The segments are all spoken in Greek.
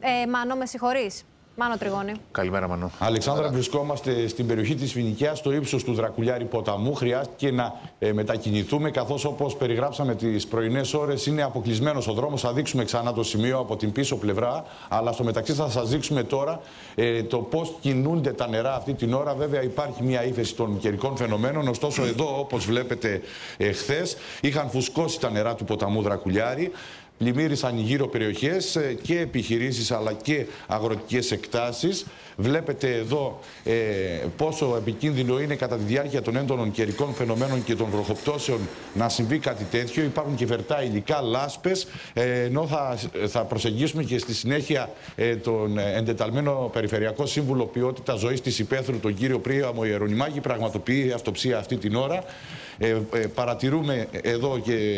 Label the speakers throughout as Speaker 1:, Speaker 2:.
Speaker 1: Μάνο, με συγχωρείς. Μάνο Τριγώνη.
Speaker 2: Καλημέρα, Μανώ.
Speaker 3: Αλεξάνδρα, βρισκόμαστε στην περιοχή της Φοινικιάς, στο ύψος του Δρακουλιάρη ποταμού. Χρειάστηκε να μετακινηθούμε, καθώς όπως περιγράψαμε τις πρωινές ώρες, είναι αποκλεισμένος ο δρόμος. Θα δείξουμε ξανά το σημείο από την πίσω πλευρά, αλλά στο μεταξύ θα σας δείξουμε τώρα το πώς κινούνται τα νερά αυτή την ώρα. Βέβαια, υπάρχει μια ύφεση των καιρικών φαινομένων. Ωστόσο, εδώ, όπως βλέπετε, χθες είχαν φουσκώσει τα νερά του ποταμού Δρακουλιάρη. Πλημμύρισαν γύρω περιοχές και επιχειρήσεις αλλά και αγροτικές εκτάσεις. Βλέπετε εδώ πόσο επικίνδυνο είναι κατά τη διάρκεια των έντονων καιρικών φαινομένων και των βροχοπτώσεων να συμβεί κάτι τέτοιο. Υπάρχουν και φερτά υλικά, λάσπες, ενώ θα προσεγγίσουμε και στη συνέχεια τον εντεταλμένο Περιφερειακό Σύμβουλο Ποιότητας Ζωής της Υπαίθρου, τον κύριο Πρίαμο Ιερονιμάκη, πραγματοποιεί αυτοψία αυτή την ώρα. Παρατηρούμε εδώ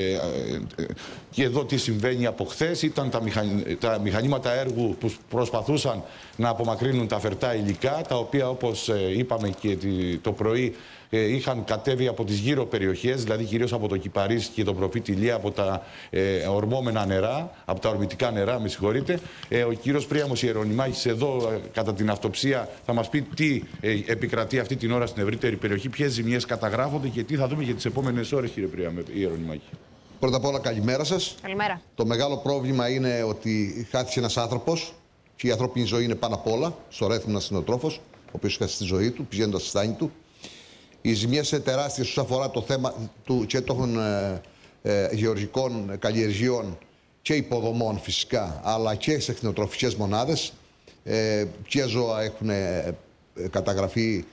Speaker 3: και εδώ τι συμβαίνει από χθες. Ήταν τα μηχανήματα έργου που προσπαθούσαν να απομακρύνουν τα φερτά υλικά, τα οποία, όπως είπαμε και το πρωί, είχαν κατέβει από τις γύρω περιοχές, δηλαδή κυρίως από το Κυπαρίσι και το Προφήτη Ηλία, από τα ορμόμενα νερά, από τα ορμητικά νερά, με συγχωρείτε. Ο κύριος Πρίαμος Ιερονιμάκης εδώ κατά την αυτοψία θα μας πει τι επικρατεί αυτή την ώρα στην ευρύτερη περιοχή, ποιες ζημιές καταγράφονται και τι θα δούμε για τις επόμενες ώρες, κύριε Πρίαμο Ιερονιμάκη.
Speaker 4: Πρώτα απ' όλα, καλημέρα σας.
Speaker 1: Καλημέρα.
Speaker 4: Το μεγάλο πρόβλημα είναι ότι χάθηκε ένας άνθρωπος και η ανθρώπινη ζωή είναι πάνω απ' όλα. Στο Ρέθμο, ένας κτηνοτρόφος, ο οποίος χάσει τη ζωή του, πηγαίνοντας στη στάνη του. Οι ζημιές είναι τεράστιες όσον αφορά το θέμα και των γεωργικών καλλιεργειών και υποδομών φυσικά, αλλά και σε κτηνοτροφικές μονάδες. Και ζώα έχουν καταγραφεί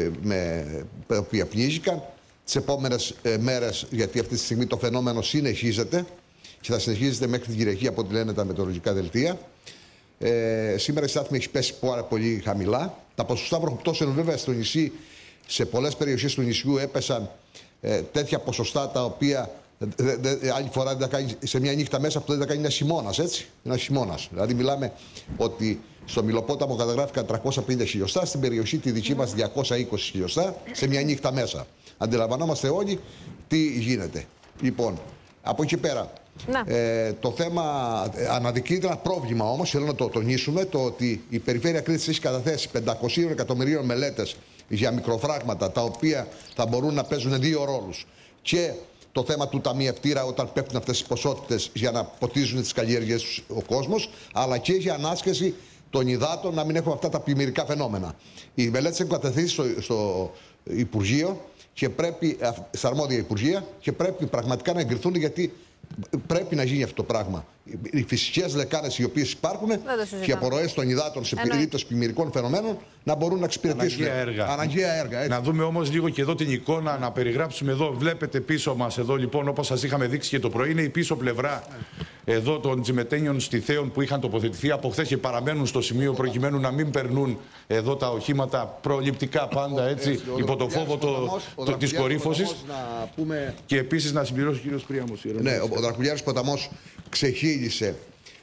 Speaker 4: τα οποία πνίγηκαν. Τις επόμενες μέρες, γιατί αυτή τη στιγμή το φαινόμενο συνεχίζεται και θα συνεχίζεται μέχρι την Κυριακή από ό,τι λένε τα μετεωρολογικά δελτία. Σήμερα η στάθμη έχει πέσει πάρα πολύ χαμηλά. Τα ποσοστά βροχοπτώσεων βέβαια στο νησί, σε πολλές περιοχές του νησιού έπεσαν τέτοια ποσοστά τα οποία άλλη φορά δεν τα κάνει σε μια νύχτα μέσα που δεν τα κάνει ένας χειμώνας, έτσι. Ένας χειμώνας. Δηλαδή μιλάμε ότι στο Μιλοπόταμο καταγράφηκαν 350 χιλιοστά, στην περιοχή τη δική μας 220 χιλιοστά σε μια νύχτα μέσα. Αντιλαμβανόμαστε όλοι τι γίνεται. Λοιπόν, από εκεί πέρα, το θέμα αναδεικνύεται ένα πρόβλημα όμως, θέλω να το τονίσουμε, το ότι η Περιφέρεια Κρήτης έχει καταθέσει 500 εκατομμυρίων μελέτες για μικροφράγματα, τα οποία θα μπορούν να παίζουν δύο ρόλους. Και το θέμα του ταμιευτήρα όταν πέφτουν αυτές οι ποσότητες για να ποτίζουν τις καλλιέργειες τους ο κόσμος, αλλά και για ανάσχεση των υδάτων να μην έχουμε αυτά τα πλημμυρικά φαινόμενα. Οι μελέτες έχουν καταθέσει στο Υπουργείο και πρέπει, στα αρμόδια Υπουργεία, και πρέπει πραγματικά να εγκριθούν, γιατί πρέπει να γίνει αυτό το πράγμα. Οι φυσικές λεκάνες οι οποίες υπάρχουν και οι απορροές των υδάτων σε περίπτωση πλημμυρικών φαινομένων να μπορούν να εξυπηρετήσουν. Αναγκαία έργα. Έτσι.
Speaker 3: Να δούμε όμως λίγο και εδώ την εικόνα, να περιγράψουμε εδώ. Βλέπετε πίσω μας εδώ, λοιπόν, όπως σας είχαμε δείξει και το πρωί, είναι η πίσω πλευρά εδώ των τσιμετένιων στιθέων που είχαν τοποθετηθεί από χθες και παραμένουν στο σημείο προκειμένου να μην περνούν εδώ τα οχήματα προληπτικά πάντα, έτσι, υπό το φόβο της κορύφωσης. Και επίσης να συμπληρώσει ο κύριος Πρίαμος.
Speaker 4: Ναι, ο Δρακουλιάρης ποταμός ξεχύλισε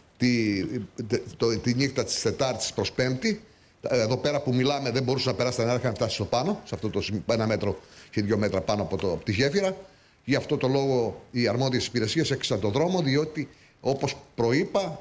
Speaker 4: τη νύχτα της Τετάρτης προς Πέμπτη. Εδώ πέρα που μιλάμε δεν μπορούσε να περάσει τα νερά, είχαν φτάσει στο πάνω, σε αυτό το 1 μέτρο και 2 μέτρα πάνω από τη γέφυρα. Γι' αυτό το λόγο οι αρμόδιες υπηρεσίες έκλεισαν τον δρόμο, διότι όπως προείπα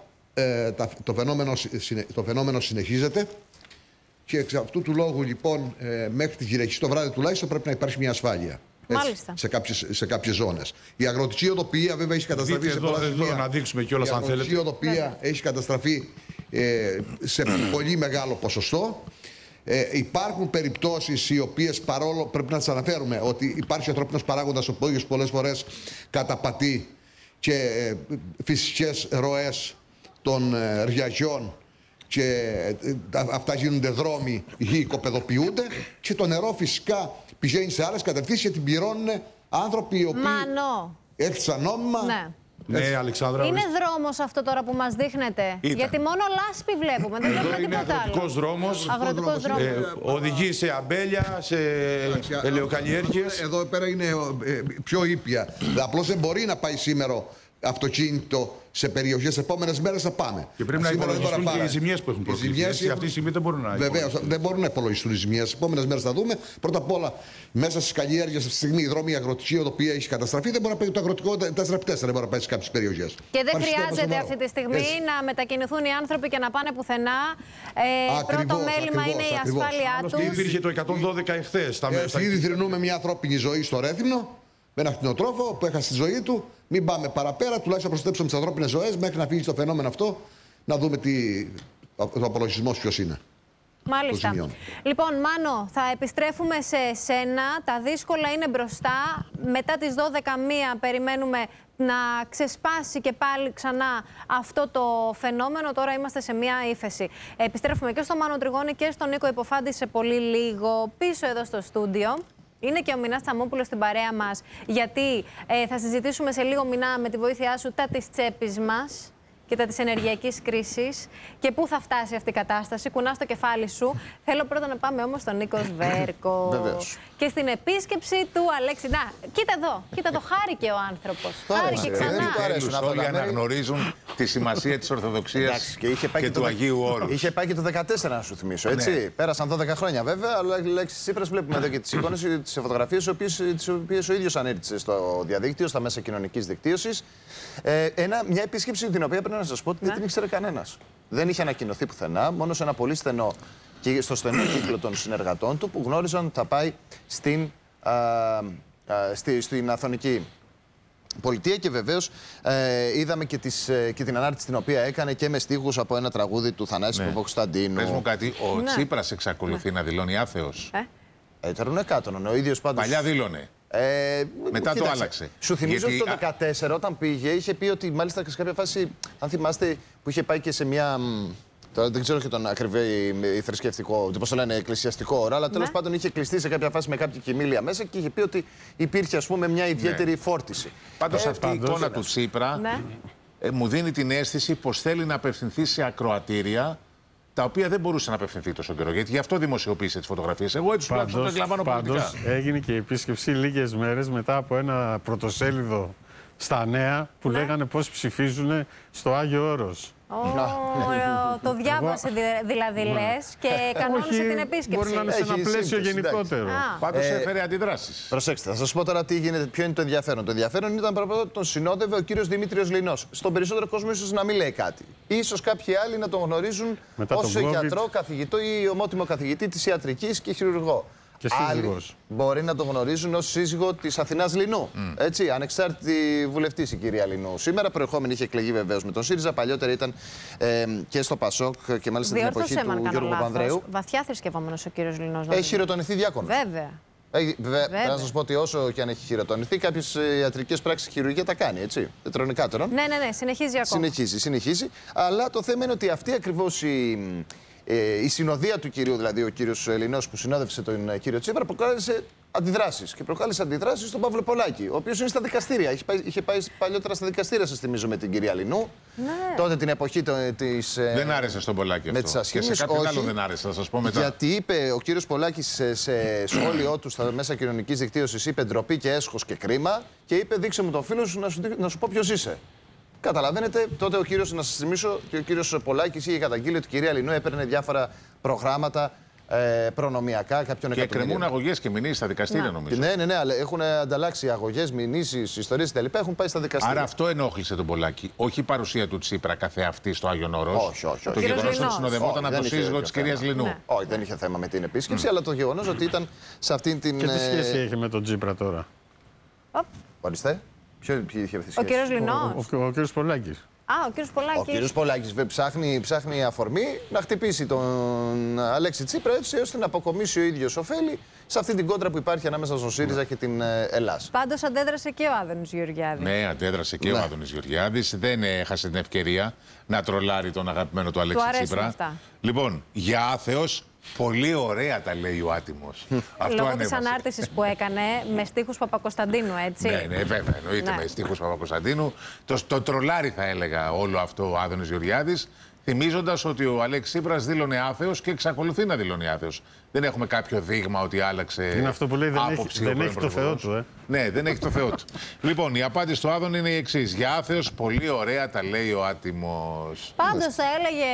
Speaker 4: το φαινόμενο συνεχίζεται. Και εξ αυτού του λόγου λοιπόν μέχρι τη Κυριακή το βράδυ τουλάχιστον πρέπει να υπάρχει μια ασφάλεια. Σε κάποιες ζώνες. Η αγροτική οδοποιία βέβαια έχει καταστραφεί σε πολλά σημεία.
Speaker 3: Να δείξουμε κιόλας αν θέλετε.
Speaker 4: Η αγροτική οδοποιία έχει καταστραφεί σε πολύ μεγάλο ποσοστό. Υπάρχουν περιπτώσεις οι οποίες, παρόλο πρέπει να τις αναφέρουμε, ότι υπάρχει ανθρώπινος παράγοντας ο οποίος πολλές φορές καταπατεί και φυσικές ροές των ρυαγιών και αυτά γίνονται δρόμοι, οι γη οικοπεδοποιούνται και το νερό φυσικά πηγαίνει σε άλλες κατευθύνσεις και την πληρώνουν άνθρωποι οι οποίοι έχτισαν νόμιμα.
Speaker 1: Ναι,
Speaker 3: Αλεξάνδρα.
Speaker 1: Είναι δρόμος αυτό τώρα που μας δείχνετε? Γιατί μόνο λάσπη βλέπουμε, δεν βλέπουμε τίποτα άλλο.
Speaker 3: Αγροτικός δρόμος. Οδηγεί σε αμπέλια, σε ελαιοκαλλιέργειες.
Speaker 4: Εδώ πέρα είναι πιο ήπια. Απλώς δεν μπορεί να πάει σήμερα αυτοκίνητο σε περιοχές επόμενες μέρες θα πάμε.
Speaker 3: Και πρέπει να υπολογιστούν και οι ζημιές που έχουν προκληθεί. Αυτή τη στιγμή δεν μπορούν να υπολογιστούν.
Speaker 4: Βεβαίως, δεν μπορούν να υπολογιστούν οι ζημιές. Τις επόμενες μέρες θα δούμε. Πρώτα απ' όλα, μέσα στις καλλιέργειες, αυτή τη στιγμή η δρόμη αγροτική, η οποία έχει καταστραφεί, δεν μπορεί να πάει το αγροτικό 4x4, δεν μπορεί να πάει σε κάποιες περιοχές.
Speaker 1: Και δεν χρειάζεται αυτή τη στιγμή να μετακινηθούν οι άνθρωποι και να πάνε πουθενά. Πρώτο μέλημα είναι η ασφάλειά τους.
Speaker 3: Υπήρχε το 112 εχθές.
Speaker 4: Ήδη θρηνούμε μια ανθρώπινη ζωή στο Ρέθυμνο, με ένα κτηνοτρόφο που έχασε τη ζωή του. Μην πάμε παραπέρα, τουλάχιστον να προστατέψουμε τις ανθρώπινες ζωές μέχρι να φύγει το φαινόμενο αυτό, να δούμε ο απολογισμός ποιος είναι.
Speaker 1: Μάλιστα. Λοιπόν, Μάνο, θα επιστρέφουμε σε σένα. Τα δύσκολα είναι μπροστά. Μετά τις 12:01 περιμένουμε να ξεσπάσει και πάλι ξανά αυτό το φαινόμενο. Τώρα είμαστε σε μια ύφεση. Επιστρέφουμε και στο Μάνο Τριγώνη και στον Νίκο Υποφάντη σε πολύ λίγο πίσω εδώ στο στούντιο. Είναι και ο Μινάς Τσαμόπουλος στην παρέα μας, γιατί θα συζητήσουμε σε λίγο, Μινά, με τη βοήθειά σου, τα της τσέπης μας και τα της ενεργειακής κρίσης και πού θα φτάσει αυτή η κατάσταση. Κουνάς το κεφάλι σου. Θέλω πρώτα να πάμε όμως στον Νίκο Σβέρκο.
Speaker 2: Βεβαίως.
Speaker 1: Και στην επίσκεψη του Αλέξη. Να, κοίτα εδώ, χάρηκε ο άνθρωπος. Χάρηκε ξανά.
Speaker 2: Όλοι αναγνωρίζουν τη σημασία της Ορθοδοξίας και του Αγίου Όρους.
Speaker 5: Είχε πάει και το 2014, να σου θυμίσω, έτσι. Ναι. Πέρασαν 12 χρόνια βέβαια, αλλά η λέξη Τσίπρας βλέπουμε εδώ και τις εικόνες, τις φωτογραφίες, τις οποίες ο ίδιος ανέριξε στο διαδίκτυο, στα μέσα κοινωνικής δικτύωσης. Μια επίσκεψη την οποία πρέπει να σας πω ότι δεν την ήξερε κανένας. Δεν είχε ανακοινωθεί πουθενά, μόνο σε ένα πολύ στενό και στο στενό κύκλο των συνεργατών του που γνώριζαν ότι θα πάει στην Αθωνική Πολιτεία και βεβαίως είδαμε και την ανάρτηση την οποία έκανε και με στίχους από ένα τραγούδι του Θανάση Παπακοσταντίνου.
Speaker 2: Πες μου κάτι, ο Τσίπρας εξακολουθεί να δηλώνει άθεος?
Speaker 5: Έτερον εκάτονον, ο ίδιος πάντως.
Speaker 2: Παλιά δήλωνε. Μετά το άλλαξε.
Speaker 5: Σου θυμίζω ότι το 2014 όταν πήγε είχε πει ότι μάλιστα σε κάποια φάση, αν θυμάστε, που είχε πάει και σε μια. Τώρα δεν ξέρω και τον ακριβή θρησκευτικό, πώς το λένε, εκκλησιαστικό ώρα, αλλά τέλος πάντων είχε κλειστεί σε κάποια φάση με κάποια κοιμήλια μέσα και είχε πει ότι υπήρχε, ας πούμε, μια ιδιαίτερη φόρτιση.
Speaker 2: Πάντως αυτή η εικόνα του Τσίπρα μου δίνει την αίσθηση πως θέλει να απευθυνθεί σε ακροατήρια τα οποία δεν μπορούσε να απευθυνθεί τόσο καιρό. Γιατί γι' αυτό δημοσιοποίησε τις φωτογραφίες. Εγώ έτσι τουλάχιστον το εκλαμβάνω πολιτικά.
Speaker 6: Πάντως έγινε και η επίσκεψη λίγες μέρες μετά από ένα πρωτοσέλιδο στα νέα που λέγανε πώς ψηφίζουν στο Άγιο Όρος.
Speaker 1: Το διάβασε δηλαδή, λες, και κανόνισε την επίσκεψη.
Speaker 6: Μπορεί να είναι σε ένα πλαίσιο γενικότερο.
Speaker 2: Πάντως έφερε αντιδράσεις.
Speaker 5: Προσέξτε, θα σας πω τώρα τι γίνεται, ποιο είναι το ενδιαφέρον. Το ενδιαφέρον ήταν ότι τον συνόδευε ο κύριος Δημήτριος Λινός. Στον περισσότερο κόσμο ίσως να μην λέει κάτι. Ίσως κάποιοι άλλοι να τον γνωρίζουν ως γιατρό, καθηγητό ή ομότιμο καθηγητή της ιατρικής και χειρουργό. Άλλοι μπορεί να το γνωρίζουν ως σύζυγο της Αθηνάς Λινού. Έτσι, ανεξάρτητη βουλευτής η κυρία Λινού. Σήμερα προερχόμενη είχε εκλεγεί βεβαίως με τον ΣΥΡΙΖΑ. Παλιότερα ήταν και στο ΠΑΣΟΚ και μάλιστα την εποχή του Γιώργου Παπανδρέου.
Speaker 1: Βαθιά θρησκευόμενος ο κύριος Λινός.
Speaker 5: Έχει χειροτονηθεί διάκονο.
Speaker 1: Βέβαια.
Speaker 5: Βέβαια, πρέπει να σας πω ότι όσο και αν έχει χειροτονηθεί, κάποιες ιατρικές πράξεις χειρουργία τα κάνει, έτσι. Τετρονικάτερον.
Speaker 1: Ναι, συνεχίζει ακόμα.
Speaker 5: Συνεχίζει. Αλλά το θέμα είναι ότι αυτή ακριβώς η συνοδεία του κυρίου, δηλαδή ο κύριος Λινός που συνόδευσε τον κύριο Τσίπρα, προκάλεσε αντιδράσεις. Και προκάλεσε αντιδράσεις στον Παύλο Πολάκη, ο οποίος είναι στα δικαστήρια. Είχε πάει παλιότερα στα δικαστήρια, σας θυμίζω, με την κυρία Λινού. Ναι. Τότε την εποχή της.
Speaker 2: Δεν άρεσε στον Πολάκη αυτό. Και σε κάποιον άλλο δεν άρεσε, θα σας πω μετά.
Speaker 5: Γιατί είπε ο κύριος Πολάκης σε σχόλιο του στα μέσα κοινωνικής δικτύωσης, είπε ντροπή και έσχος και κρίμα, και είπε δείξε μου τον φίλο σου να σου πω ποιος είσαι. Καταλαβαίνετε, τότε να σας θυμίσω ότι ο κύριος Πολάκης είχε καταγγείλει ότι η κυρία Λινού έπαιρνε διάφορα προγράμματα προνομιακά κάποιων εκατομμυρίων.
Speaker 2: Και εκκρεμούν αγωγές και μηνύσεις στα δικαστήρια, νομίζω.
Speaker 5: Ναι, αλλά έχουν ανταλλάξει αγωγές, μηνύσεις, ιστορίες κτλ. Έχουν πάει στα δικαστήρια.
Speaker 2: Άρα αυτό ενόχλησε τον Πολάκη. Όχι η παρουσία του Τσίπρα καθεαυτή στο Άγιον Όρος.
Speaker 5: Όχι.
Speaker 2: Το γεγονός ότι συνοδευόταν από τον σύζυγο της κυρίας Λινού.
Speaker 5: Όχι, δεν είχε θέμα με την επίσκεψη, αλλά το γεγονός ότι ήταν σε αυτήν την.
Speaker 6: Και τι σχέση έχει με τον Τσίπρα τώρα?
Speaker 5: Ορίστε. Ποιοι είχε αυτή τη σχέση?
Speaker 1: Ο κύριος Λινός.
Speaker 6: Ο κύριος Πολάκης.
Speaker 1: Ο κύριος Πολάκης.
Speaker 5: Ο κύριος Πολάκης ψάχνει αφορμή να χτυπήσει τον Αλέξη Τσίπρα, έτσι ώστε να αποκομίσει ο ίδιος ωφέλη σε αυτή την κόντρα που υπάρχει ανάμεσα στον ΣΥΡΙΖΑ και την ΕΛΑΣ.
Speaker 1: Πάντως αντέδρασε και ο Άδωνης Γεωργιάδης.
Speaker 2: Ναι, αντέδρασε και ο Άδωνης Γεωργιάδης. Δεν έχασε την ευκαιρία να τρολάρει τον αγαπημένο του Αλέξη Τσίπρα. Λοιπόν, για άθεος. Πολύ ωραία τα λέει ο άτιμος.
Speaker 1: Λόγω της ανάρτησης που έκανε με στίχους Παπακοσταντίνου, έτσι.
Speaker 2: Ναι, βέβαια, εννοείται με στίχους Παπακοσταντίνου. Το τρολάρι, θα έλεγα, όλο αυτό ο Άδωνης Γεωργιάδης. θυμίζοντας ότι ο Αλέξης Τσίπρας δήλωνε άθεος και εξακολουθεί να δηλώνει άθεος. Δεν έχουμε κάποιο δείγμα ότι άλλαξε.
Speaker 6: Είναι αυτό που λέει, δεν έχει το Θεό του.
Speaker 2: Ναι, δεν έχει το Θεό του. Λοιπόν, η απάντηση του Άδων είναι η εξής. Για άθεος, πολύ ωραία τα λέει ο άτιμος.
Speaker 1: Πάντως θα έλεγε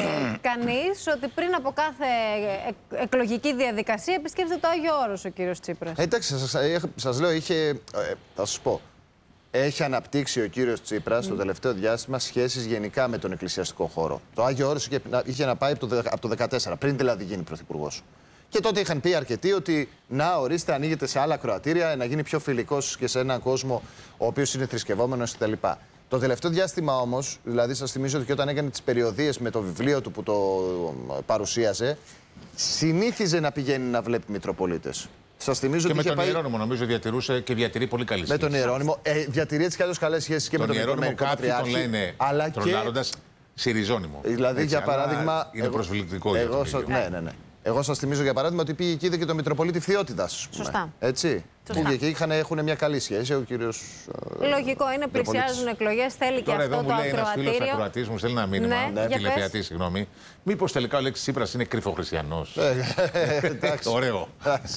Speaker 1: κανείς ότι πριν από κάθε εκλογική διαδικασία επισκέφτεται το Άγιο Όρος ο κύριος Τσίπρας.
Speaker 5: Εντάξει, σας λέω, θα σας πω. Έχει αναπτύξει ο κύριος Τσίπρας το τελευταίο διάστημα σχέσεις γενικά με τον εκκλησιαστικό χώρο. Το Άγιο Όρος είχε να πάει από το 2014, πριν δηλαδή γίνει πρωθυπουργός. Και τότε είχαν πει αρκετοί ότι να ορίστε, ανοίγεται σε άλλα κροατήρια, να γίνει πιο φιλικός και σε έναν κόσμο ο οποίος είναι θρησκευόμενος κτλ. Το τελευταίο διάστημα όμως, δηλαδή σας θυμίζω ότι και όταν έκανε τις περιοδίες με το βιβλίο του που το παρουσίαζε, συνήθιζε να πηγαίνει να βλέπει Μητροπολίτες. Σας θυμίζω
Speaker 2: και
Speaker 5: ότι
Speaker 2: με τον
Speaker 5: πάει...
Speaker 2: Ιερώνυμο νομίζω διατηρούσε και διατηρεί πολύ καλή σχέση.
Speaker 5: Με τον Ιερώνυμο. Διατηρεί έτσι κι αλλιώς καλές σχέσεις και με τον Ιερώνυμο.
Speaker 2: Κάποιοι τον λένε τρολάροντας Συριζώνυμο.
Speaker 5: Δηλαδή,
Speaker 2: έτσι,
Speaker 5: για παράδειγμα.
Speaker 2: Είναι προσβλητικό.
Speaker 5: Ναι. Εγώ σας θυμίζω για παράδειγμα ότι πήγε και είδε και τον Μητροπολίτη Φθιώτιδας.
Speaker 1: Σωστά.
Speaker 5: Έτσι. Πήγε και έχουν μια καλή σχέση ο κύριος.
Speaker 1: Λογικό είναι, πλησιάζουν εκλογές, θέλει και αυτό το ακροατήριο.
Speaker 2: Τώρα εδώ μου λέει ένας φίλος ακροατής, μου στέλνει ένα μήνυμα, τηλεθεατή, συγγνώμη. Μήπως τελικά ο Αλέξης Τσίπρας είναι κρυφοχριστιανός.
Speaker 5: Εντάξει.
Speaker 2: Ωραίο.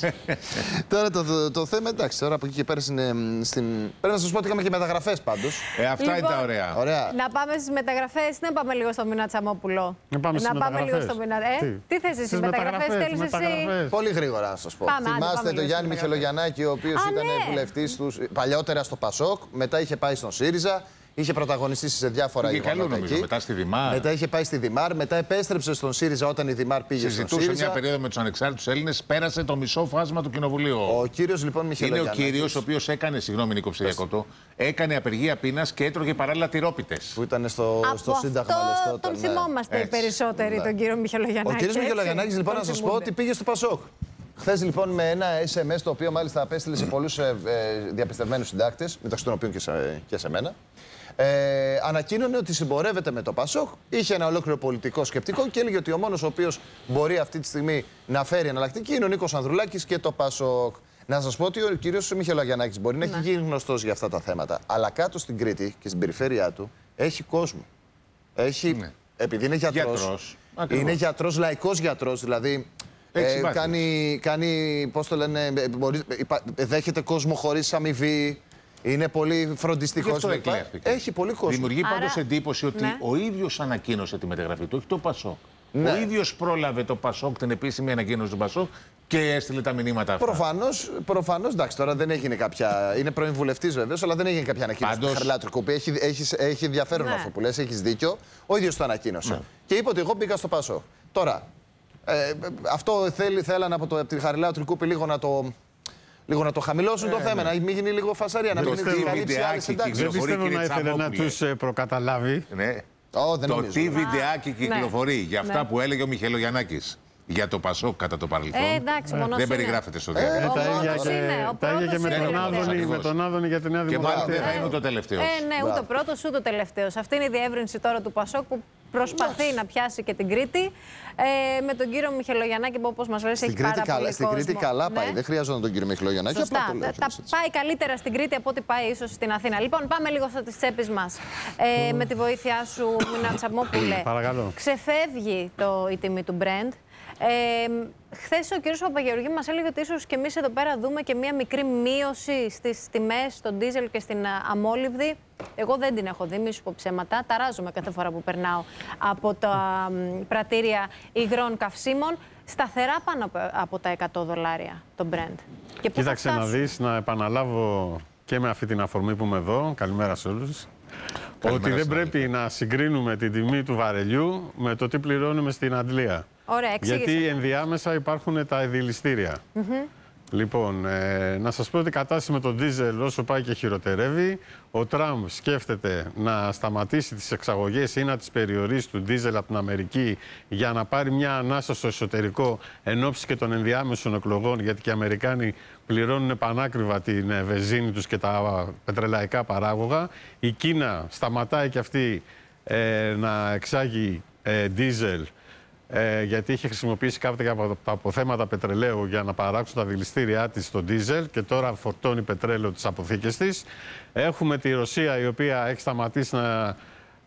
Speaker 5: Τώρα το θέμα, εντάξει, τώρα από εκεί και πέρα στην. Πρέπει να σας πω ότι είχαμε και μεταγραφές πάντως.
Speaker 2: Αυτά είναι τα ωραία.
Speaker 1: Να πάμε στις μεταγραφές ή να πάμε λίγο στο Μινά Τσαμόπουλο?
Speaker 6: Να πάμε
Speaker 1: λίγο στο Μινά. Τι θες εσύ, μεταγραφές θέλεις εσύ?
Speaker 5: Πολύ γρήγορα να σας πω. Θυμάστε τον Γιάννη Μιχελογιαννάκη, ο οποίος ήταν βουλευτής του παλιότερα στο Πασόκ, μετά είχε πάει στον ΣΥΡΙΖΑ, είχε πρωταγωνιστήσει σε διάφορα γεγονότα εκεί.
Speaker 2: Μετά στη Δημάρ.
Speaker 5: Μετά είχε πάει στη Δημάρ, μετά επέστρεψε στον ΣΥΡΙΖΑ όταν η Δημάρ πήγε στον ΣΥΡΙΖΑ.
Speaker 2: Συζητούσε μια περίοδο με τους ανεξάρτητους Έλληνες, πέρασε το μισό φάσμα του Κοινοβουλίου.
Speaker 5: Ο κύριος λοιπόν Μιχελογιαννάκης. Είναι
Speaker 2: ο κύριος ο οποίος έκανε, συγγνώμη Νίκο Ψηδιακότο, έκανε απεργία πείνας και έτρωγε παράλληλα τυρόπιτες.
Speaker 5: Που ήταν στο Σύνταγμα Λεστότα.
Speaker 1: Τον θυμόμαστε οι περισσότεροι, τον κύριο Μιχελογιαννάκη.
Speaker 5: Ο κύριος Μιχελογιαννάκης λοιπόν να σας πω ότι πήγε στο Πασόκ. Χθες λοιπόν με ένα SMS, το οποίο μάλιστα απέστειλε σε πολλούς διαπιστευμένους συντάκτες, μεταξύ των οποίων και σε μένα, ανακοίνωνε ότι συμπορεύεται με το Πασόκ, είχε ένα ολόκληρο πολιτικό σκεπτικό και έλεγε ότι ο μόνος ο οποίος μπορεί αυτή τη στιγμή να φέρει εναλλακτική είναι ο Νίκος Ανδρουλάκης και το Πασόκ. Να σας πω ότι ο κύριος Μιχελογιαννάκης μπορεί να έχει γίνει γνωστός για αυτά τα θέματα, αλλά κάτω στην Κρήτη και στην περιφέρειά του έχει κόσμο. Επειδή είναι γιατρός, είναι γιατρός, λαϊκός γιατρός, δηλαδή. Κάνει, πώς το λένε, δέχεται κόσμο χωρίς αμοιβή, είναι πολύ φροντιστικός. Έχει πολύ κόσμο.
Speaker 2: Δημιουργεί πάντως εντύπωση ότι ο ίδιος ανακοίνωσε τη μεταγραφή του, όχι το Πασόκ. Ο ίδιος πρόλαβε το Πασόκ, την επίσημη ανακοίνωση του Πασόκ και έστειλε τα μηνύματα αυτά.
Speaker 5: Προφανώς, εντάξει, τώρα δεν έγινε κάποια. Είναι πρώην βουλευτής βέβαιος, αλλά δεν έγινε κάποια ανακοίνωση του Χαριλάου Τρικούπη. Έχει ενδιαφέρον αυτό που λες, έχεις δίκιο. Ο ίδιος το ανακοίνωσε. Και είπε ότι εγώ μπήκα στο Πασόκ. Τώρα. Αυτό θέλανε από τη Χαριλάου Τρικούπη λίγο να το χαμηλώσουν το θέμα, να μην γίνει λίγο φασαρία, να μην γίνει καλύψη άλλη συντάξη.
Speaker 6: Δεν πιστεύω να ήθελε να τους προκαταλάβει.
Speaker 2: Το τι βιντεάκι κυκλοφορεί για αυτά που έλεγε ο Μιχελογιαννάκης για το Πασόκ κατά το παρελθόν. Δεν περιγράφεται στο διάγραμμα.
Speaker 6: Τα ίδια και με τον Άδωνη για τη Νέα Δημοκρατία.
Speaker 2: Και μάλλον δεν θα είναι ούτε ο τελευταίος.
Speaker 1: Ναι, ούτε ο πρώτος ούτε ο τελευταίος. Αυτή είναι η διεύρυνση τώρα του Πασόκ που προσπαθεί να πιάσει και την Κρήτη. Με τον κύριο Μιχελογιαννάκη που, όπως μας λες, έχει πάρα πολύ κόσμο.
Speaker 5: Στην Κρήτη καλά πάει. Δεν χρειάζονταν τον κύριο Μιχελογιαννάκη.
Speaker 1: Σωστά. Τα πάει καλύτερα στην Κρήτη από ό,τι πάει ίσως στην Αθήνα. Λοιπόν, πάμε λίγο στις τσέπες μας. Με τη βοήθειά σου, Μινά Τσαμόπουλε.
Speaker 6: Παρακαλώ.
Speaker 1: Ξεφεύγει η τιμή του Brent. Χθες ο κ. Παπαγεωργίου μας έλεγε ότι ίσως και εμείς εδώ πέρα δούμε και μία μικρή μείωση στις τιμές στον ντίζελ και στην αμόλυβδη. Εγώ δεν την έχω δει, μη σου πω ψέματα. Ταράζομαι κάθε φορά που περνάω από τα πρατήρια υγρών καυσίμων. Σταθερά πάνω από τα $100 το Brent.
Speaker 6: Κοίταξε να δεις, να επαναλάβω και με αυτή την αφορμή που είμαι εδώ. Καλημέρα σε όλους. Ότι δεν πρέπει να συγκρίνουμε την τιμή του βαρελιού με το τι πληρώνουμε στην Αντλία.
Speaker 1: Ωραία,
Speaker 6: γιατί ενδιάμεσα υπάρχουν τα ειδηλιστήρια. Λοιπόν, να σας πω ότι η κατάσταση με τον ντίζελ όσο πάει και χειροτερεύει. Ο Τραμπ σκέφτεται να σταματήσει τις εξαγωγές ή να τις περιορίσει του ντίζελ από την Αμερική για να πάρει μια ανάσα στο εσωτερικό εν ώψη και των ενδιάμεσων εκλογών, γιατί και οι Αμερικάνοι πληρώνουν πανάκριβα την βενζίνη τους και τα πετρελαϊκά παράγωγα. Η Κίνα σταματάει και αυτή να εξάγει ντίζελ, γιατί είχε χρησιμοποιήσει κάποια από τα αποθέματα πετρελαίου για να παράξουν τα δηληστήριά της στο ντίζελ και τώρα φορτώνει πετρέλαιο τις αποθήκες της. Έχουμε τη Ρωσία, η οποία έχει σταματήσει να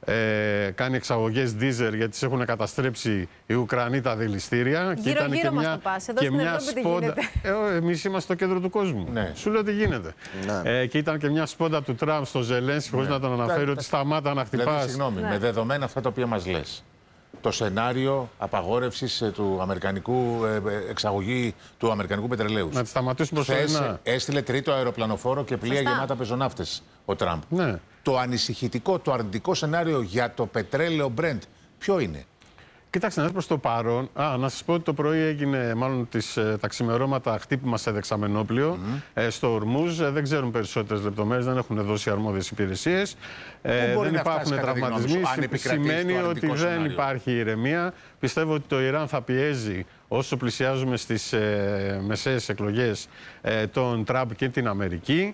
Speaker 6: κάνει εξαγωγές ντίζελ γιατί τις έχουν καταστρέψει οι Ουκρανοί τα δηληστήρια.
Speaker 1: Γύρω-γύρω μας το πας. Εδώ στην Ευρώπη τι γίνεται.
Speaker 6: Εμείς είμαστε στο κέντρο του κόσμου.
Speaker 2: Ναι.
Speaker 6: Σου λέω τι γίνεται.
Speaker 5: Ναι.
Speaker 6: Και ήταν και μια σπόντα του Τραμπ στο Ζελένσκι, χωρίς να τον αναφέρει, ότι σταμάτα να χτυπάς.
Speaker 2: Δηλαδή, συγγνώμη, με δεδομένα αυτά τα οποία μας λες, το σενάριο απαγόρευσης του αμερικανικού εξαγωγή του αμερικανικού πετρελαίου.
Speaker 6: Να τη σταματήσουμε προσωρινά.
Speaker 2: Έστειλε τρίτο αεροπλανοφόρο και πλοία γεμάτα πεζοναύτες ο Τραμπ. Ναι. Το ανησυχητικό, το αρνητικό σενάριο για το πετρέλαιο Brent ποιο είναι?
Speaker 6: Κοιτάξτε, προς το παρόν, να σας πω ότι το πρωί έγινε μάλλον τα ξημερώματα χτύπημα σε δεξαμενόπλιο στο Ορμούζ. Δεν ξέρουν περισσότερες λεπτομέρειες, δεν έχουν δώσει αρμόδιες υπηρεσίες. Δεν υπάρχουν τραυματισμοί. Σημαίνει ότι δεν υπάρχει ηρεμία. Πιστεύω ότι το Ιράν θα πιέζει όσο πλησιάζουμε στις μεσαίες εκλογές τον Τραμπ και την Αμερική.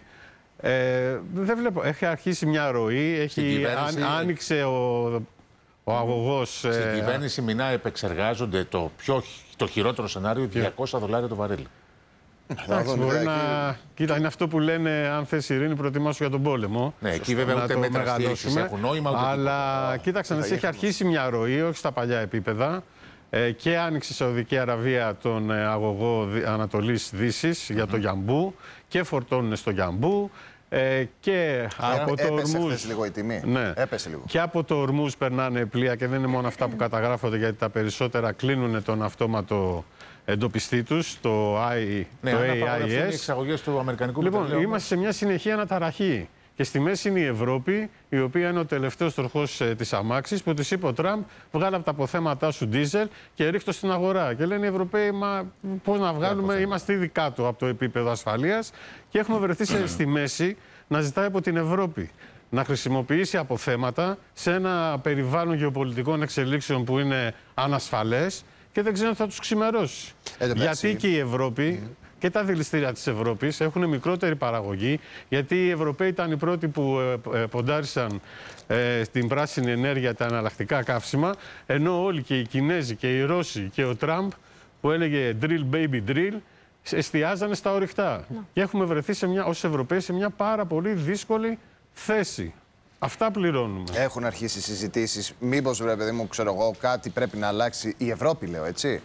Speaker 6: Δεν βλέπω. Έχει αρχίσει μια ροή. Άνοιξε ο αγωγός.
Speaker 2: Στην κυβέρνηση Μινά επεξεργάζονται το χειρότερο σενάριο, $200 το βαρέλι.
Speaker 6: Μπορεί να... Κοίτα, είναι αυτό που λένε, αν θες ειρήνη, προτιμάσου για τον πόλεμο.
Speaker 2: Ναι, εκεί βέβαια ούτε μέτρα στήριξης έχουν νόημα, ούτε
Speaker 6: αλλά κοίταξε, έχει αρχίσει μια ροή, όχι στα παλιά επίπεδα. Και άνοιξε η Σαουδική Αραβία τον αγωγό Ανατολής-Δύσης για το Γιαμπού και φορτώνουν στο Γιαμπού. Και από το Ορμούζ.
Speaker 5: Λίγο η τιμή.
Speaker 6: Ναι.
Speaker 5: Έπεσε λίγο.
Speaker 6: Και από το Ορμούζ περνάνε πλοία και δεν είναι μόνο αυτά που καταγράφονται, γιατί τα περισσότερα κλείνουν τον αυτόματο εντοπιστή τους, το AIS.
Speaker 2: Οι εξαγωγές του αμερικανικού πετρελαίου.
Speaker 6: Λοιπόν, είμαστε σε μια συνεχή αναταραχή. Και στη μέση είναι η Ευρώπη, η οποία είναι ο τελευταίος τροχός της αμάξης, που της είπε ο Τραμπ: βγάλε από τα αποθέματά σου ντίζελ και ρίχτω στην αγορά. Και λένε οι Ευρωπαίοι: μα πώς να βγάλουμε, είμαστε ήδη κάτω από το επίπεδο ασφαλείας. Και έχουμε βρεθεί στη μέση να ζητάει από την Ευρώπη να χρησιμοποιήσει αποθέματα σε ένα περιβάλλον γεωπολιτικών εξελίξεων που είναι ανασφαλές και δεν ξέρουν θα τους ξημερώσει. Γιατί και η Ευρώπη. Και τα δηληστήρια της Ευρώπης έχουν μικρότερη παραγωγή, γιατί οι Ευρωπαίοι ήταν οι πρώτοι που ποντάρισαν στην πράσινη ενέργεια, τα εναλλακτικά καύσιμα, ενώ όλοι και οι Κινέζοι και οι Ρώσοι και ο Τραμπ που έλεγε drill baby drill, εστιάζανε στα ορυκτά. Και έχουμε βρεθεί ως Ευρωπαίοι σε μια πάρα πολύ δύσκολη θέση. Αυτά πληρώνουμε.
Speaker 5: Έχουν αρχίσει συζητήσεις. Μήπως, βρε παιδί μου, ξέρω εγώ, κάτι πρέπει να αλλάξει η Ευρώπη, λέω, έτσι.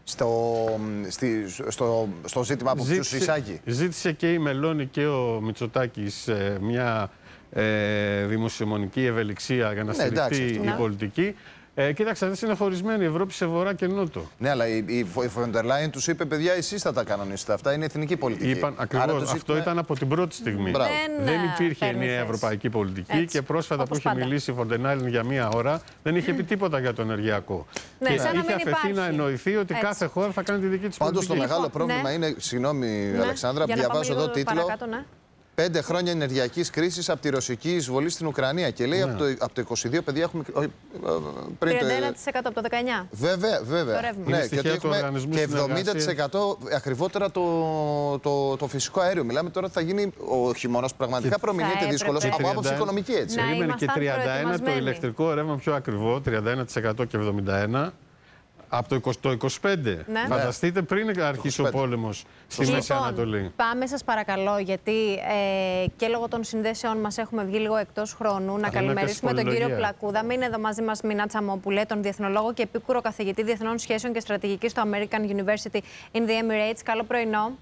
Speaker 5: Στο ζήτημα που τους εισάγει.
Speaker 6: Ζήτησε και η Μελώνη και ο Μητσοτάκης μια δημοσιομονική ευελιξία για να στηριχτεί η πολιτική. Κοίταξε, δεν είναι χωρισμένη η Ευρώπη σε βορρά και νότο.
Speaker 5: Ναι, αλλά η Φοντερ Λάιεν τους είπε: παιδιά, εσείς θα τα κανονίσετε. Αυτά είναι εθνική πολιτική.
Speaker 6: Είπαν ακριβώς. Αυτό ήταν από την πρώτη στιγμή. Δεν υπήρχε ενιαία ευρωπαϊκή πολιτική. Έτσι. Και πρόσφατα που είχε μιλήσει η Φοντερ Λάιεν για μία ώρα, δεν είχε πει τίποτα για το ενεργειακό. Ναι, και είχε αφαιθεί να εννοηθεί ότι κάθε χώρα θα κάνει τη δική της πολιτική.
Speaker 5: Πάντως το μεγάλο πρόβλημα είναι, συγγνώμη Αλεξάνδρα, διαβάζω εδώ τίτλο. 5 χρόνια ενεργειακής κρίσης από τη ρωσική εισβολή στην Ουκρανία. Και λέει από το 22, παιδιά, έχουμε.
Speaker 1: 31% από το 19.
Speaker 5: Βέβαια. Ναι, γιατί έχουμε και 70% ακριβότερα το φυσικό αέριο. Μιλάμε τώρα ότι θα γίνει ο χειμώνας πραγματικά προμηνύεται δύσκολος από άποψη οικονομική, έτσι.
Speaker 6: Περίμενε και 31% το ηλεκτρικό ρεύμα πιο ακριβό, 31% και 71%. Από το 25. Ναι. Φανταστείτε πριν αρχίσει ο πόλεμος στη Μέση Ανατολή.
Speaker 1: Πάμε σας παρακαλώ, γιατί και λόγω των συνδέσεων μας έχουμε βγει λίγο εκτός χρόνου, να καλημερίσουμε τον κύριο Πλακούδα. Μην είναι εδώ μαζί μας Μινά Τσαμόπουλε, τον διεθνολόγο και επίκουρο καθηγητή Διεθνών Σχέσεων και Στρατηγικής στο American University in the Emirates. Καλό πρωινό.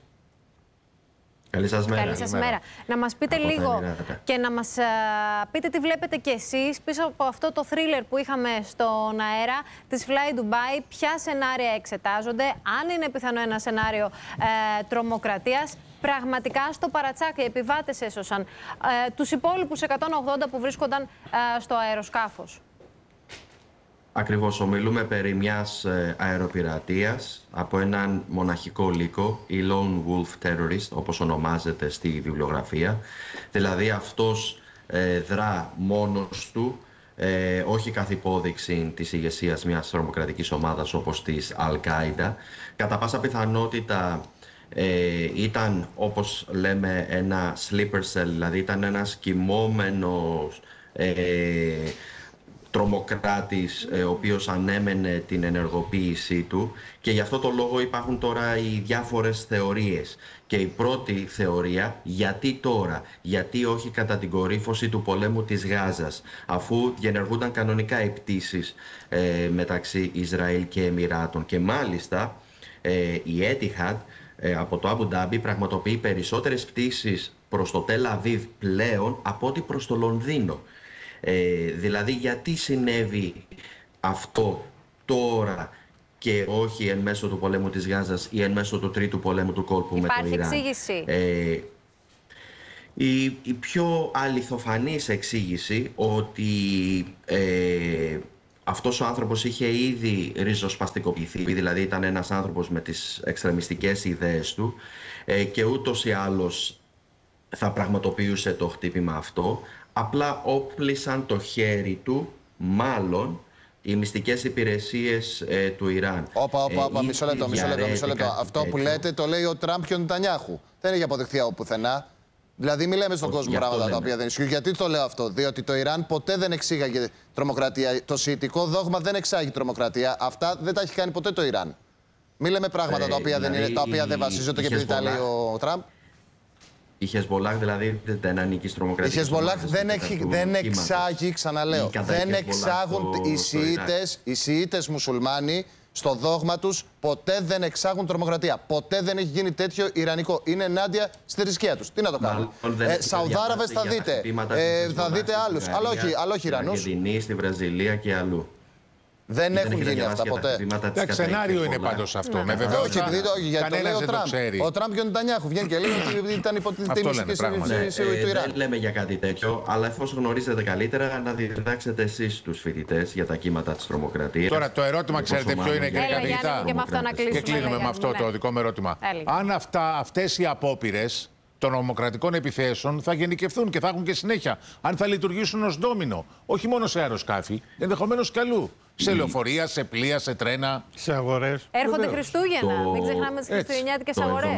Speaker 7: Καλή σας μέρα.
Speaker 1: Καλή σας μέρα. Να μας πείτε λίγο και να μας πείτε τι βλέπετε κι εσείς πίσω από αυτό το θρίλερ που είχαμε στον αέρα της Fly Dubai. Ποια σενάρια εξετάζονται, αν είναι πιθανό ένα σενάριο τρομοκρατίας. Πραγματικά στο παρατσάκι οι επιβάτες έσωσαν τους υπόλοιπους 180 που βρίσκονταν στο αεροσκάφος.
Speaker 7: Ακριβώς, ομιλούμε περί μιας αεροπειρατείας από έναν μοναχικό λύκο, η Lone Wolf Terrorist, όπως ονομάζεται στη βιβλιογραφία. Δηλαδή αυτός δρά μόνος του, όχι καθ' υπόδειξη της ηγεσίας μιας τρομοκρατικής ομάδας όπως της Al-Qaeda. Κατά πάσα πιθανότητα ήταν, όπως λέμε, ένα sleeper cell, δηλαδή ήταν ένας κοιμόμενος τρομοκράτης ο οποίος ανέμενε την ενεργοποίησή του, και γι' αυτό το λόγο υπάρχουν τώρα οι διάφορες θεωρίες. Και η πρώτη θεωρία, γιατί τώρα, γιατί όχι κατά την κορύφωση του πολέμου της Γάζας, αφού διενεργούνταν κανονικά οι πτήσεις μεταξύ Ισραήλ και Εμιράτων, και μάλιστα η Etihad από το Αμπου Ντάμπι πραγματοποιεί περισσότερες πτήσεις προς το Τελ Αβίβ πλέον από ό,τι προς το Λονδίνο. Δηλαδή γιατί συνέβη αυτό τώρα και όχι εν μέσω του πολέμου της Γάζας ή εν μέσω του τρίτου πολέμου του κόλπου με το Ιράν?
Speaker 1: Υπάρχει εξήγηση?
Speaker 7: Η πιο αληθοφανής εξήγηση ότι αυτός ο άνθρωπος είχε ήδη ριζοσπαστικοποιηθεί, δηλαδή ήταν ένας άνθρωπος με τις εξτρεμιστικές ιδέες του και ούτως ή άλλως θα πραγματοποιούσε το χτύπημα αυτό. Απλά όπλησαν το χέρι του, μάλλον, οι μυστικές υπηρεσίες του Ιράν.
Speaker 5: Όπα, μισό λεπτό. Αυτό που λέτε το λέει ο Τραμπ και ο Νετανιάχου. Δεν έχει αποδειχθεί από πουθενά. Δηλαδή, μην λέμε στον κόσμο πράγματα τα οποία δεν ισχύουν. Γιατί το λέω αυτό? Διότι το Ιράν ποτέ δεν εξήγαγε τρομοκρατία. Το σιητικό δόγμα δεν εξάγει τρομοκρατία. Αυτά δεν τα έχει κάνει ποτέ το Ιράν. Μην λέμε πράγματα τα οποία δεν βασίζονται και επειδή τα λέει ο Τραμπ.
Speaker 7: Η Χεσμολάχ δηλαδή δεν ανήκει στην τρομοκρατία.
Speaker 5: Η Χεσμολάχ δεν εξάγει, ξαναλέω, δεν εξάγουν οι Σιήτες μουσουλμάνοι στο δόγμα τους, ποτέ δεν εξάγουν τρομοκρατία. Ποτέ δεν έχει γίνει τέτοιο ιρανικό. Είναι ενάντια στη θρησκεία τους. Τι να το κάνουν? Σαουδάραβες θα δείτε. Θα δείτε άλλους. Αλλά όχι Ιρανούς.
Speaker 7: Στην Αργεντινή, στη Βραζιλία και αλλού.
Speaker 5: Δεν έχουν γίνει αυτά ποτέ.
Speaker 2: Τα σενάριο είναι πάντως αυτό. Με βεβαιότητα.
Speaker 5: Γιατί το λέει ο Τραμπ. Ο Τραμπ και ο Νετανιάχου βγαίνει και λέει ότι ήταν υπό την μυστική σύμβαση του Ιράν.
Speaker 7: Δεν λέμε για κάτι τέτοιο, αλλά εφόσον γνωρίζετε καλύτερα, να διδάξετε εσείς τους φοιτητές για τα κύματα της τρομοκρατίας.
Speaker 2: Τώρα το ερώτημα, ξέρετε ποιο είναι, κύριε καθηγητά? Και κλείνουμε με αυτό το δικό μου ερώτημα. Αν αυτές οι απόπειρες των τρομοκρατικών επιθέσεων θα γενικευθούν και θα έχουν και συνέχεια, αν θα λειτουργήσουν ως ντόμινο, όχι μόνο σε αεροσκάφη, ενδεχομένως και αλλού. Σε λεωφορεία, σε πλοία, σε τρένα,
Speaker 6: σε αγορές.
Speaker 1: Έρχονται Χριστούγεννα. Μην ξεχνάμε τις χριστουγεννιάτικες αγορές.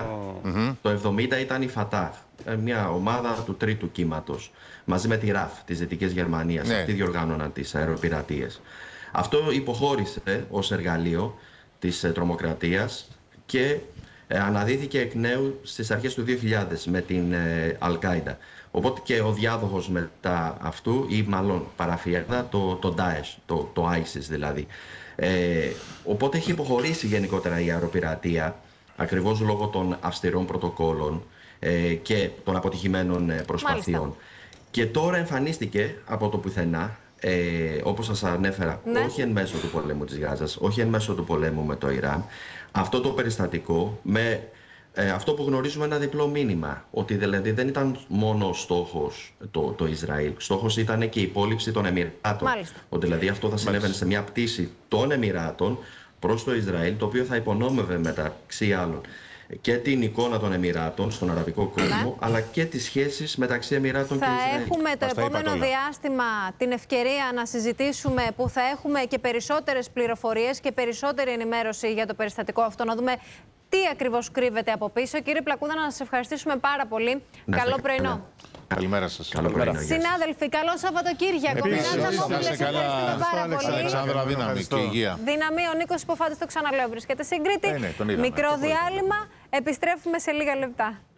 Speaker 7: Το 70 ήταν η Φατάχ, μια ομάδα του τρίτου κύματος, μαζί με τη ΡΑΦ της Δυτικής Γερμανίας. Αυτοί διοργάνωναν τις αεροπειρατείες. Αυτό υποχώρησε ως εργαλείο της τρομοκρατίας και αναδύθηκε εκ νέου στις αρχές του 2000 με την Αλ-Κάιντα. Οπότε και ο διάδοχος μετά αυτού, ή μάλλον παραφιέδα, το Daesh, το ISIS δηλαδή. Οπότε έχει υποχωρήσει γενικότερα η αεροπειρατεία, ακριβώς λόγω των αυστηρών πρωτοκόλων και των αποτυχημένων προσπαθειών. Μάλιστα. Και τώρα εμφανίστηκε από το πουθενά, όπως σας ανέφερα, όχι εν μέσω του πολέμου της Γάζας, όχι εν μέσω του πολέμου με το Ιράν, αυτό το περιστατικό με αυτό που γνωρίζουμε ένα διπλό μήνυμα, ότι δηλαδή δεν ήταν μόνο στόχος το Ισραήλ, στόχος ήταν και η υπόλοιψη των Εμιράτων. Ότι δηλαδή αυτό θα συνέβαινε σε μια πτήση των Εμιράτων προς το Ισραήλ, το οποίο θα υπονόμευε μεταξύ άλλων και την εικόνα των Εμιράτων στον αραβικό κόσμο, αλλά και τις σχέσεις μεταξύ Εμιράτων και Ισραήλ.
Speaker 1: Θα έχουμε το επόμενο διάστημα την ευκαιρία να συζητήσουμε, που θα έχουμε και περισσότερες πληροφορίες και περισσότερη ενημέρωση για το περιστατικό αυτό, να δούμε τι ακριβώς κρύβεται από πίσω. Κύριε Πλακούδα, να σας ευχαριστήσουμε πάρα πολύ. Καλό πρωινό.
Speaker 2: Καλημέρα σας.
Speaker 1: Συνάδελφοι, καλό Σαββατοκύριακο.
Speaker 2: Αλεξάνδρα, δύναμη και υγεία.
Speaker 1: Δύναμη, ο Νίκος Υποφάτης, το ξαναλέω, βρίσκεται στην Κρήτη. Μικρό διάλειμμα, επιστρέφουμε σε λίγα λεπτά.